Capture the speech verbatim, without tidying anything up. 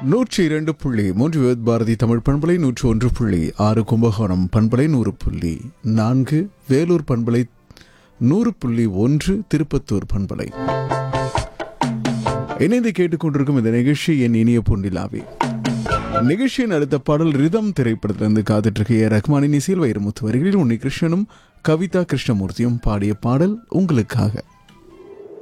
நூற்றி இரண்டு புள்ளி மூன்று விவத் பாரதி தமிழ் பண்பலை, நூற்று ஒன்று புள்ளி ஆறு கும்பகோணம் பண்பலை, நூறு புள்ளி நான்கு வேலூர் பண்பலை, நூறு புள்ளி ஒன்று திருப்பத்தூர் பண்பலை. இணைந்து கேட்டுக்கொண்டிருக்கும் இந்த நிகழ்ச்சி என் இனிய பொன்னிலாவே. நிகழ்ச்சியின் அடுத்த பாடல் ரிதம் திரைப்படத்திலிருந்து காத்துட்டு இருக்க ஏ ரஹ்மானின் இசையில் வைரமுத்து வரிகளில் உன்னி கிருஷ்ணனும் கவிதா கிருஷ்ணமூர்த்தியும் பாடிய பாடல் உங்களுக்காக.